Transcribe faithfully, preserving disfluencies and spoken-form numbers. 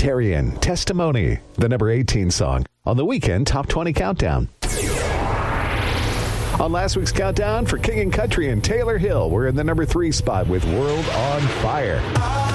Criterion, Testimony, the number eighteen song on the Weekend Top twenty Countdown. On last week's countdown for King and Country and Taylor Hill, we're in the number three spot with World on Fire.